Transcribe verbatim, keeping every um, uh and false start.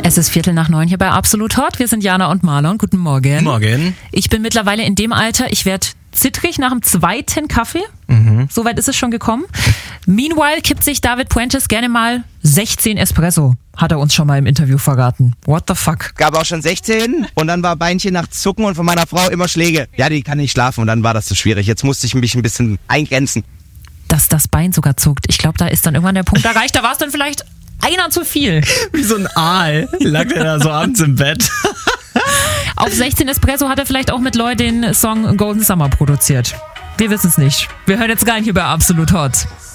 Es ist Viertel nach neun hier bei Absolut Hot. Wir sind Jana und Marlon. Guten Morgen. Morgen. Ich bin mittlerweile in dem Alter, ich werde zittrig nach dem zweiten Kaffee. Mhm. Soweit ist es schon gekommen. Meanwhile kippt sich David Puentes gerne mal sechzehn Espresso. Hat er uns schon mal im Interview verraten. What the fuck? Gab auch schon sechzehn und dann war Beinchen nach Zucken und von meiner Frau immer Schläge. Ja, die kann nicht schlafen und dann war das zu schwierig. Jetzt musste ich mich ein bisschen eingrenzen. Dass das Bein sogar zuckt. Ich glaube, da ist dann irgendwann der Punkt erreicht. Da war es dann vielleicht einer zu viel. Wie so ein Aal lag der da so abends im Bett. Auf sechzehn Espresso hat er vielleicht auch mit Lloyd den Song Golden Summer produziert. Wir wissen es nicht. Wir hören jetzt rein hier bei Absolut Hot.